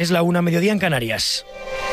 es la 1, mediodía en Canarias.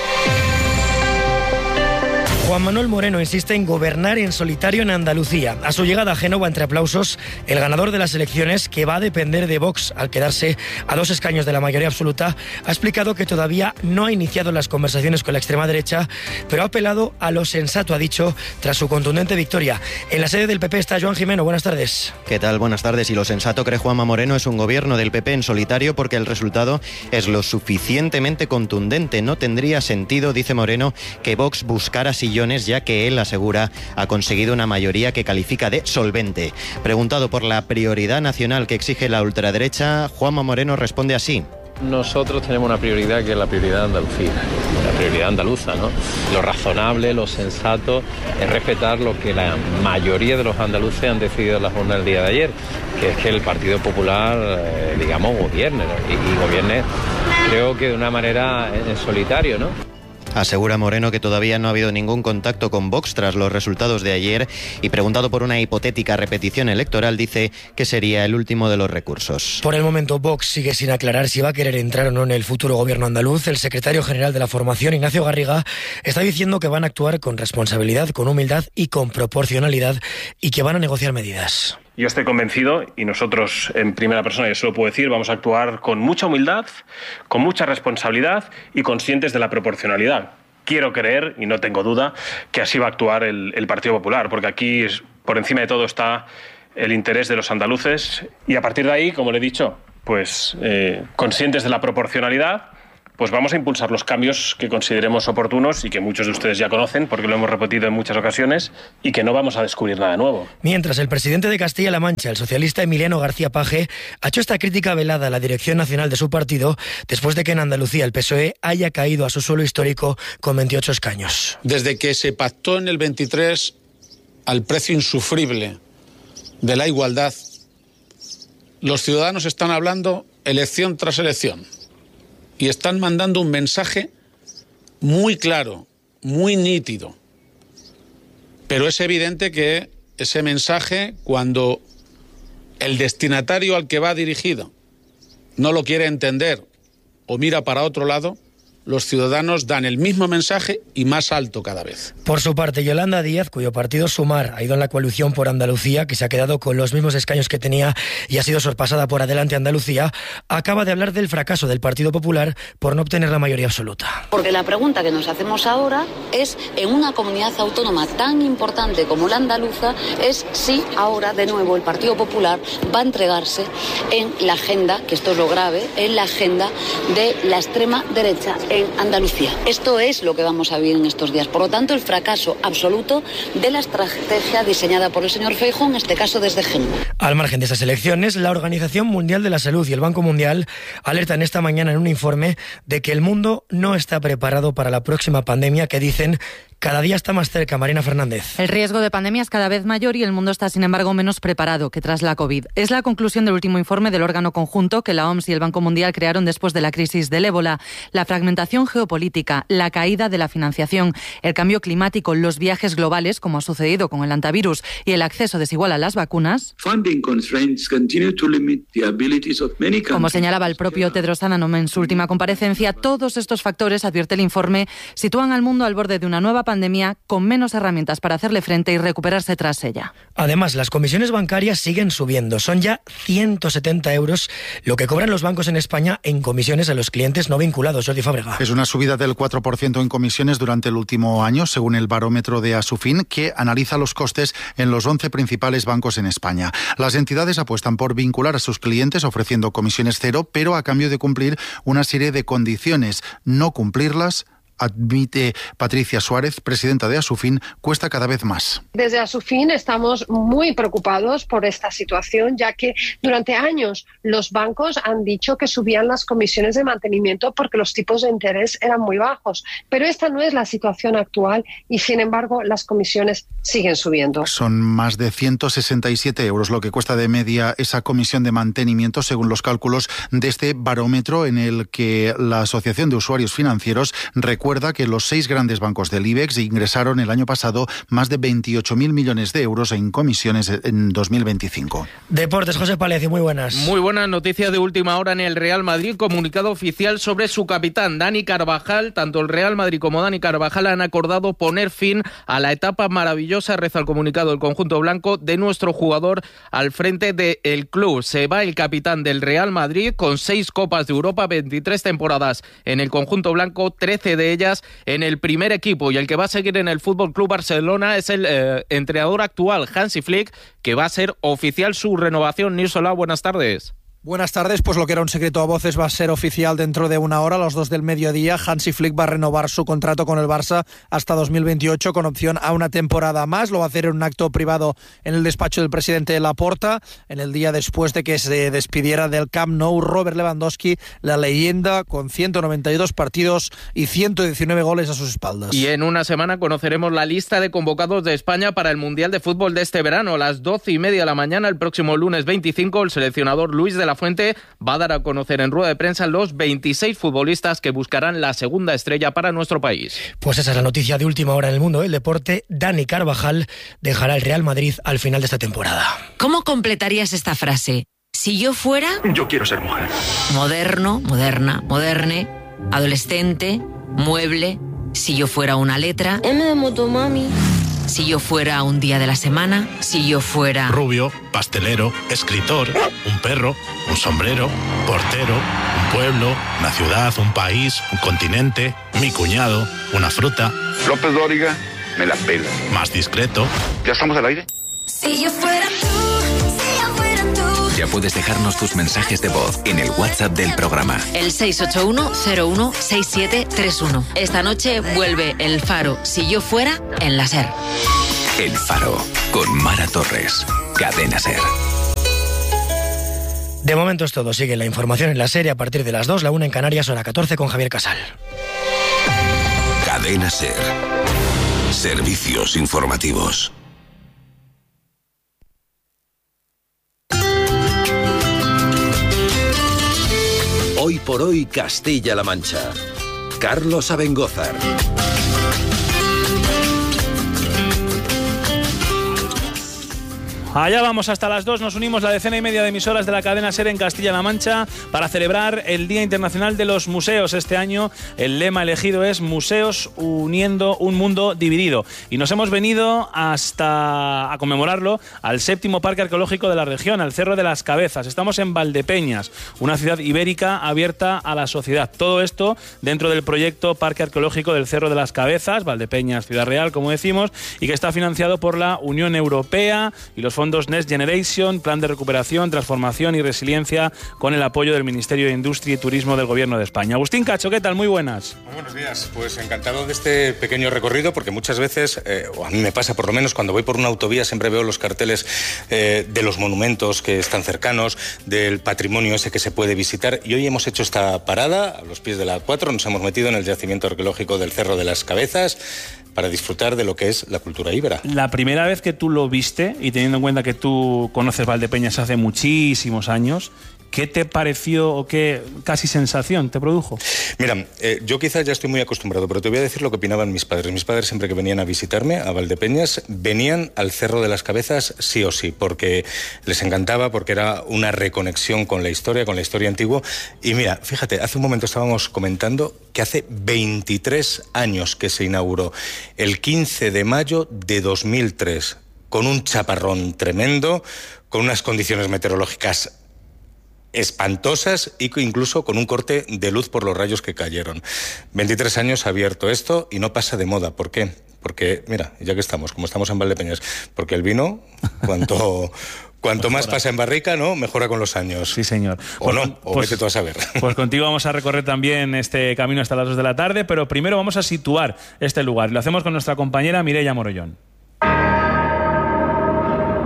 Juan Manuel Moreno insiste en gobernar en solitario en Andalucía. A su llegada a Génova, entre aplausos, el ganador de las elecciones, que va a depender de Vox al quedarse a 2 escaños de la mayoría absoluta, ha explicado que todavía no ha iniciado las conversaciones con la extrema derecha, pero ha apelado a lo sensato, ha dicho, tras su contundente victoria. En la sede del PP está Joan Jimeno. Buenas tardes. ¿Qué tal? Buenas tardes. Y lo sensato, cree Juanma Moreno, es un gobierno del PP en solitario porque el resultado es lo suficientemente contundente. No tendría sentido, dice Moreno, que Vox buscara sillones, ya que él asegura ha conseguido una mayoría que califica de solvente. Preguntado por la prioridad nacional que exige la ultraderecha, Juanma Moreno responde así. Nosotros tenemos una prioridad que es la prioridad de Andalucía, la prioridad andaluza, ¿no? Lo razonable, lo sensato es respetar lo que la mayoría de los andaluces han decidido en la jornada del día de ayer, que es que el Partido Popular, gobierne, ¿no? y gobierne, creo que de una manera en solitario, ¿no? Asegura Moreno que todavía no ha habido ningún contacto con Vox tras los resultados de ayer y, preguntado por una hipotética repetición electoral, dice que sería el último de los recursos. Por el momento, Vox sigue sin aclarar si va a querer entrar o no en el futuro gobierno andaluz. El secretario general de la formación, Ignacio Garriga, está diciendo que van a actuar con responsabilidad, con humildad y con proporcionalidad y que van a negociar medidas. Yo estoy convencido, y nosotros en primera persona, yo se lo puedo decir, vamos a actuar con mucha humildad, con mucha responsabilidad y conscientes de la proporcionalidad. Quiero creer, y no tengo duda, que así va a actuar el Partido Popular, porque aquí por encima de todo está el interés de los andaluces y a partir de ahí, como le he dicho, pues conscientes de la proporcionalidad, pues vamos a impulsar los cambios que consideremos oportunos y que muchos de ustedes ya conocen porque lo hemos repetido en muchas ocasiones y que no vamos a descubrir nada nuevo. Mientras, el presidente de Castilla-La Mancha, el socialista Emiliano García Paje, ha hecho esta crítica velada a la dirección nacional de su partido después de que en Andalucía el PSOE haya caído a su suelo histórico con 28 escaños. Desde que se pactó en el 23 al precio insufrible de la igualdad, los ciudadanos están hablando elección tras elección. Y están mandando un mensaje muy claro, muy nítido. Pero es evidente que ese mensaje, cuando el destinatario al que va dirigido no lo quiere entender o mira para otro lado, los ciudadanos dan el mismo mensaje y más alto cada vez. Por su parte, Yolanda Díaz, cuyo partido Sumar ha ido en la coalición por Andalucía, que se ha quedado con los mismos escaños que tenía y ha sido sorpasada por Adelante Andalucía, acaba de hablar del fracaso del Partido Popular por no obtener la mayoría absoluta. Porque la pregunta que nos hacemos ahora es, en una comunidad autónoma tan importante como la andaluza, es si ahora de nuevo el Partido Popular va a entregarse en la agenda, que esto es lo grave, en la agenda de la extrema derecha en Andalucía. Esto es lo que vamos a vivir en estos días. Por lo tanto, el fracaso absoluto de la estrategia diseñada por el señor Feijóo, en este caso desde Génova. Al margen de esas elecciones, la Organización Mundial de la Salud y el Banco Mundial alertan esta mañana en un informe de que el mundo no está preparado para la próxima pandemia que dicen cada día está más cerca. Marina Fernández. El riesgo de pandemia es cada vez mayor y el mundo está, sin embargo, menos preparado que tras la COVID. Es la conclusión del último informe del órgano conjunto que la OMS y el Banco Mundial crearon después de la crisis del ébola. La fragmentación geopolítica, la caída de la financiación, el cambio climático, los viajes globales, como ha sucedido con el antivirus, y el acceso desigual a las vacunas. Como señalaba el propio Tedros Adhanom en su última comparecencia, todos estos factores, advierte el informe, sitúan al mundo al borde de una nueva pandemia con menos herramientas para hacerle frente y recuperarse tras ella. Además, las comisiones bancarias siguen subiendo. Son ya 170 euros lo que cobran los bancos en España en comisiones a los clientes no vinculados. Jordi Fábrega. Es una subida del 4% en comisiones durante el último año, según el barómetro de Asufin, que analiza los costes en los 11 principales bancos en España. Las entidades apuestan por vincular a sus clientes ofreciendo comisiones cero, pero a cambio de cumplir una serie de condiciones. No cumplirlas, admite Patricia Suárez, presidenta de Asufin, cuesta cada vez más. Desde Asufin estamos muy preocupados por esta situación, ya que durante años los bancos han dicho que subían las comisiones de mantenimiento porque los tipos de interés eran muy bajos. Pero esta no es la situación actual y, sin embargo, las comisiones siguen subiendo. Son más de 167 euros lo que cuesta de media esa comisión de mantenimiento, según los cálculos de este barómetro en el que la Asociación de Usuarios Financieros recuerda recuerda que los 6 grandes bancos del IBEX ingresaron el año pasado más de 28.000 millones de euros en comisiones en 2025. Deportes, José Palecio, muy buenas. Muy buenas noticias de última hora en el Real Madrid. Comunicado oficial sobre su capitán, Dani Carvajal. Tanto el Real Madrid como Dani Carvajal han acordado poner fin a la etapa maravillosa, reza el comunicado del conjunto blanco, de nuestro jugador al frente del club. Se va el capitán del Real Madrid con 6 Copas de Europa, 23 temporadas en el conjunto blanco, 13 de ellas en el primer equipo, y el que va a seguir en el Fútbol Club Barcelona es el entrenador actual, Hansi Flick, que va a ser oficial su renovación. Nirsola, buenas tardes. Buenas tardes, pues lo que era un secreto a voces va a ser oficial dentro de una hora, a las 2 del mediodía. Hansi Flick va a renovar su contrato con el Barça hasta 2028 con opción a una temporada más. Lo va a hacer en un acto privado en el despacho del presidente Laporta, en el día después de que se despidiera del Camp Nou Robert Lewandowski, la leyenda con 192 partidos y 119 goles a sus espaldas. Y en una semana conoceremos la lista de convocados de España para el Mundial de Fútbol de este verano. A las 12:30 de la mañana, el próximo lunes 25, el seleccionador Luis de la Fuente va a dar a conocer en rueda de prensa los 26 futbolistas que buscarán la segunda estrella para nuestro país. Pues esa es la noticia de última hora en el mundo del deporte. Dani Carvajal dejará el Real Madrid al final de esta temporada. ¿Cómo completarías esta frase? Si yo fuera... Yo quiero ser mujer. Moderno, moderna, moderne, adolescente, mueble. Si yo fuera una letra... M de motomami. Si yo fuera un día de la semana, si yo fuera... Rubio, pastelero, escritor, un perro, un sombrero, portero, un pueblo, una ciudad, un país, un continente, mi cuñado, una fruta. López Dóriga, me la pela. Más discreto. ¿Ya estamos al aire? Si yo fuera tú, si yo fuera tú. Ya puedes dejarnos tus mensajes de voz en el WhatsApp del programa. El 681-016731. Esta noche vuelve El Faro, si yo fuera, en la SER. El Faro, con Mara Torres. Cadena SER. De momento es todo. Sigue la información en la SER a partir de las 2, la 1 en Canarias, hora 14 con Javier Casal. Cadena SER. Servicios informativos. Hoy por hoy Castilla-La Mancha. Carlos Abengózar. Allá vamos hasta las 2, nos unimos la 1/2 de emisoras de la cadena SER en Castilla-La Mancha para celebrar el Día Internacional de los Museos. Este año el lema elegido es Museos uniendo un mundo dividido. Y nos hemos venido hasta a conmemorarlo al 7º Parque Arqueológico de la región, al Cerro de las Cabezas. Estamos en Valdepeñas, una ciudad ibérica abierta a la sociedad. Todo esto dentro del proyecto Parque Arqueológico del Cerro de las Cabezas, Valdepeñas, Ciudad Real, como decimos, y que está financiado por la Unión Europea y los fondos Next Generation, Plan de Recuperación, Transformación y Resiliencia, con el apoyo del Ministerio de Industria y Turismo del Gobierno de España. Agustín Cacho, ¿qué tal? Muy buenas. Muy buenos días. Pues encantado de este pequeño recorrido, porque muchas veces, o a mí me pasa por lo menos, cuando voy por una autovía siempre veo los carteles de los monumentos que están cercanos, del patrimonio ese que se puede visitar, y hoy hemos hecho esta parada a los pies de la A4, nos hemos metido en el yacimiento arqueológico del Cerro de las Cabezas para disfrutar de lo que es la cultura íbera. La primera vez que tú lo viste, y teniendo en cuenta que tú conoces Valdepeñas hace muchísimos años, ¿qué te pareció o qué casi sensación te produjo? Mira, yo quizás ya estoy muy acostumbrado, pero te voy a decir lo que opinaban mis padres. Mis padres siempre que venían a visitarme a Valdepeñas, venían al Cerro de las Cabezas sí o sí, porque les encantaba, porque era una reconexión con la historia antigua. Y mira, fíjate, hace un momento estábamos comentando que hace 23 años que se inauguró, el 15 de mayo de 2003, con un chaparrón tremendo, con unas condiciones meteorológicas espantosas y incluso con un corte de luz por los rayos que cayeron. 23 años abierto esto y no pasa de moda. ¿Por qué? Porque, mira, ya que estamos, como estamos en Valdepeñas, porque el vino, cuanto más pasa en barrica, ¿no? Mejora con los años. Sí, señor. O no, o vete tú a saber. Pues contigo vamos a recorrer también este camino hasta las 2 de la tarde, pero primero vamos a situar este lugar. Lo hacemos con nuestra compañera Mireia Morollón.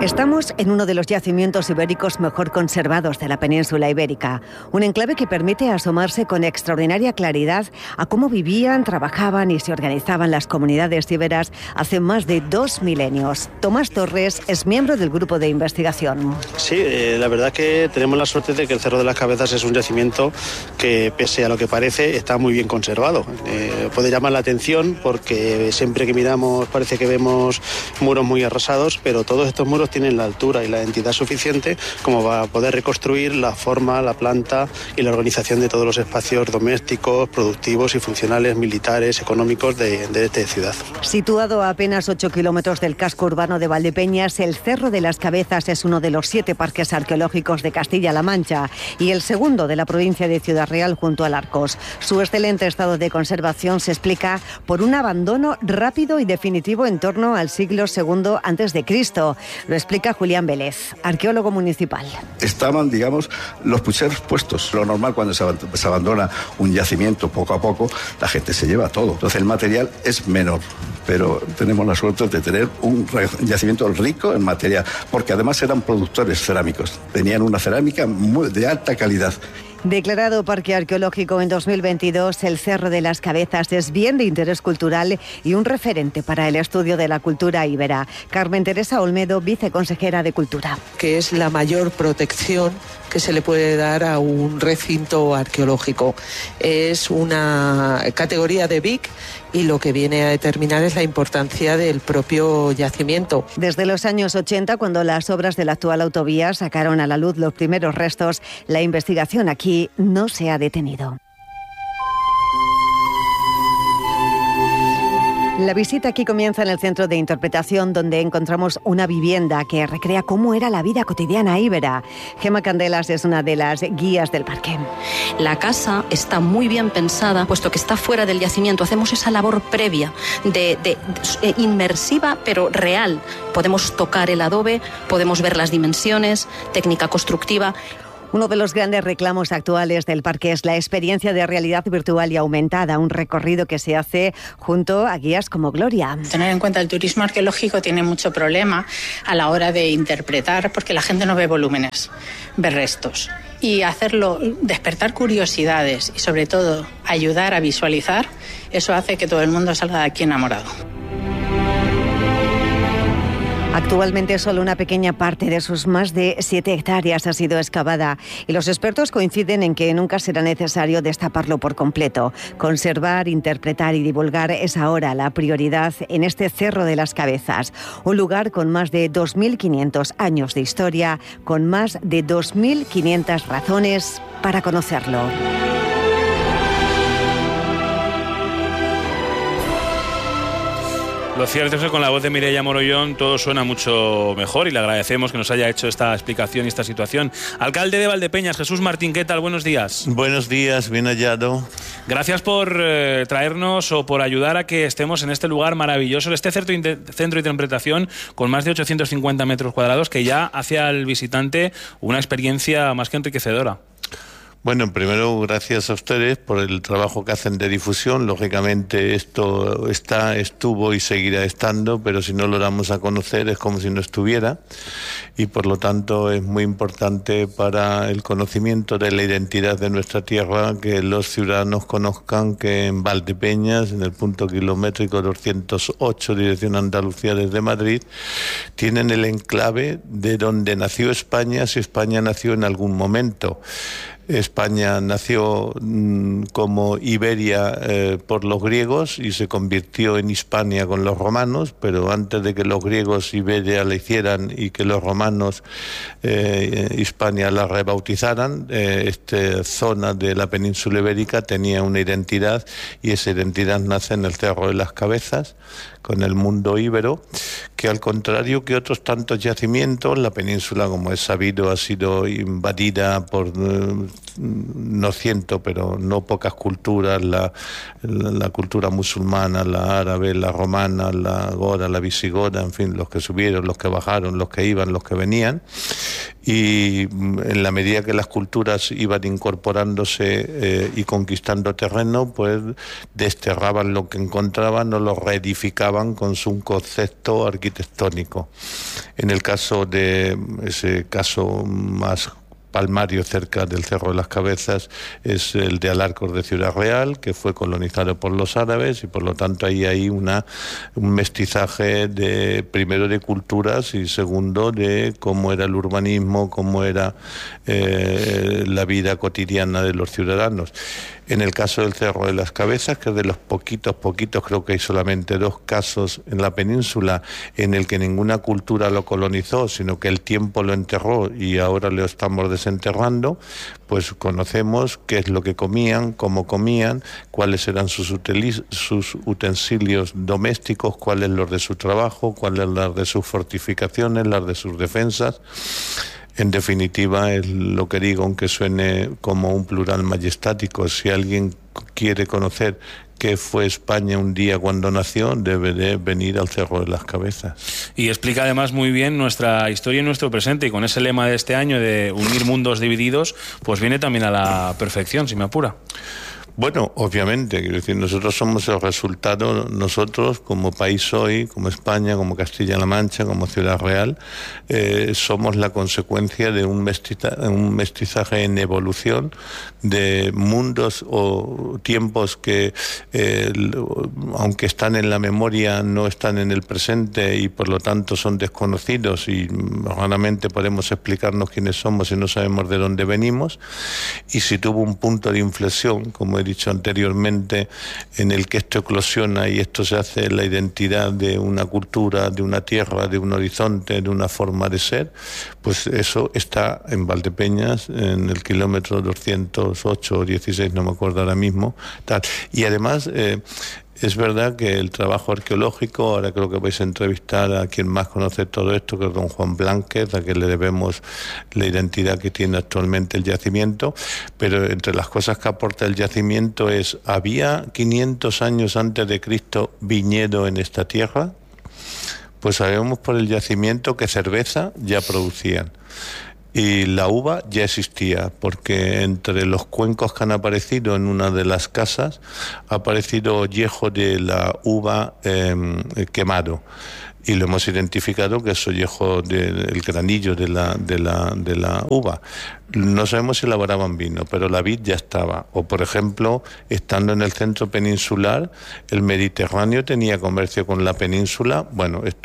Estamos en uno de los yacimientos ibéricos mejor conservados de la península ibérica, un enclave que permite asomarse con extraordinaria claridad a cómo vivían, trabajaban y se organizaban las comunidades íberas hace más de 2 milenios. Tomás Torres es miembro del grupo de investigación. Sí, la verdad que tenemos la suerte de que el Cerro de las Cabezas es un yacimiento que, pese a lo que parece, está muy bien conservado. Puede llamar la atención porque siempre que miramos parece que vemos muros muy arrasados, pero todos estos muros tienen la altura y la entidad suficiente como para poder reconstruir la forma, la planta y la organización de todos los espacios domésticos, productivos y funcionales, militares, económicos de esta ciudad. Situado a apenas 8 kilómetros del casco urbano de Valdepeñas, el Cerro de las Cabezas es uno de los 7 parques arqueológicos de Castilla-La Mancha y el segundo de la provincia de Ciudad Real junto al Arcos. Su excelente estado de conservación se explica por un abandono rápido y definitivo en torno al siglo II a.C. Lo explica Julián Vélez, arqueólogo municipal. Estaban, digamos, los pucheros puestos. Lo normal cuando se abandona un yacimiento poco a poco, la gente se lleva todo. Entonces el material es menor, pero tenemos la suerte de tener un yacimiento rico en material, porque además eran productores cerámicos. Tenían una cerámica de alta calidad. Declarado Parque Arqueológico en 2022, el Cerro de las Cabezas es bien de interés cultural y un referente para el estudio de la cultura íbera. Carmen Teresa Olmedo, viceconsejera de Cultura. Que es la mayor protección que se le puede dar a un recinto arqueológico. Es una categoría de BIC y lo que viene a determinar es la importancia del propio yacimiento. Desde los años 80, cuando las obras de la actual autovía sacaron a la luz los primeros restos, la investigación aquí no se ha detenido. La visita aquí comienza en el Centro de Interpretación, donde encontramos una vivienda que recrea cómo era la vida cotidiana íbera. Gemma Candelas es una de las guías del parque. La casa está muy bien pensada, puesto que está fuera del yacimiento. Hacemos esa labor previa, inmersiva, pero real. Podemos tocar el adobe, podemos ver las dimensiones, técnica constructiva. Uno de los grandes reclamos actuales del parque es la experiencia de realidad virtual y aumentada, un recorrido que se hace junto a guías como Gloria. Tener en cuenta el turismo arqueológico tiene mucho problema a la hora de interpretar, porque la gente no ve volúmenes, ve restos. Y hacerlo, despertar curiosidades y sobre todo ayudar a visualizar, eso hace que todo el mundo salga de aquí enamorado. Actualmente solo una pequeña parte de sus más de 7 hectáreas ha sido excavada y los expertos coinciden en que nunca será necesario destaparlo por completo. Conservar, interpretar y divulgar es ahora la prioridad en este Cerro de las Cabezas, un lugar con más de 2.500 años de historia, con más de 2.500 razones para conocerlo. Lo cierto es que con la voz de Mireia Morollón todo suena mucho mejor y le agradecemos que nos haya hecho esta explicación y esta situación. Alcalde de Valdepeñas, Jesús Martín, ¿qué tal? Buenos días. Buenos días, bien hallado. Gracias por traernos o por ayudar a que estemos en este lugar maravilloso, este centro de interpretación con más de 850 metros cuadrados que ya hace al visitante una experiencia más que enriquecedora. Bueno, primero, gracias a ustedes por el trabajo que hacen de difusión. Lógicamente esto estuvo y seguirá estando, pero si no lo damos a conocer es como si no estuviera. Y por lo tanto es muy importante para el conocimiento de la identidad de nuestra tierra que los ciudadanos conozcan que en Valdepeñas, en el punto kilométrico 208, dirección Andalucía desde Madrid, tienen el enclave de donde nació España, si España nació en algún momento. España nació como Iberia por los griegos y se convirtió en Hispania con los romanos, pero antes de que los griegos Iberia la hicieran y que los romanos Hispania la rebautizaran, esta zona de la península ibérica tenía una identidad y esa identidad nace en el Cerro de las Cabezas, con el mundo íbero, que al contrario que otros tantos yacimientos, la península, como es sabido, ha sido invadida por no ciento, pero no pocas culturas, la cultura musulmana, la árabe, la romana, la gora, la visigoda, en fin, los que subieron, los que bajaron, los que iban, los que venían, y en la medida que las culturas iban incorporándose y conquistando terreno, pues desterraban lo que encontraban o lo reedificaban con su concepto arquitectónico. En el caso de ese caso más palmario cerca del Cerro de las Cabezas es el de Alarcos de Ciudad Real, que fue colonizado por los árabes, y por lo tanto ahí hay un mestizaje primero de culturas y segundo de cómo era el urbanismo, cómo era la vida cotidiana de los ciudadanos. En el caso del Cerro de las Cabezas, que es de los poquitos, creo que hay solamente 2 casos en la península en el que ninguna cultura lo colonizó, sino que el tiempo lo enterró y ahora lo estamos desenterrando, pues conocemos qué es lo que comían, cómo comían, cuáles eran sus utensilios domésticos, cuáles los de su trabajo, cuáles las de sus fortificaciones, las de sus defensas. En definitiva, es lo que digo, aunque suene como un plural majestático. Si alguien quiere conocer qué fue España un día cuando nació, debe de venir al Cerro de las Cabezas. Y explica además muy bien nuestra historia y nuestro presente, y con ese lema de este año de unir mundos divididos, pues viene también a la perfección, si me apura. Bueno, obviamente, quiero decir, nosotros somos el resultado, nosotros como país hoy, como España, como Castilla-La Mancha, como Ciudad Real, somos la consecuencia de un mestizaje en evolución de mundos o tiempos que, aunque están en la memoria, no están en el presente y por lo tanto son desconocidos, y raramente podemos explicarnos quiénes somos si no sabemos de dónde venimos. Y si tuvo un punto de inflexión, como he dicho anteriormente, en el que esto eclosiona y esto se hace la identidad de una cultura, de una tierra, de un horizonte, de una forma de ser, pues eso está en Valdepeñas, en el kilómetro 208 o 16, no me acuerdo ahora mismo, tal. Y además es verdad que el trabajo arqueológico, ahora creo que vais a entrevistar a quien más conoce todo esto, que es don Juan Blánquez, a quien le debemos la identidad que tiene actualmente el yacimiento, pero entre las cosas que aporta el yacimiento es, ¿había 500 años antes de Cristo viñedo en esta tierra? Pues sabemos por el yacimiento que cerveza ya producían. Y la uva ya existía, porque entre los cuencos que han aparecido en una de las casas ha aparecido ollejo de la uva quemado. Y lo hemos identificado que es ollejo del granillo de la uva. No sabemos si elaboraban vino, pero la vid ya estaba. O, por ejemplo, estando en el centro peninsular, el Mediterráneo tenía comercio con la península. Bueno, esto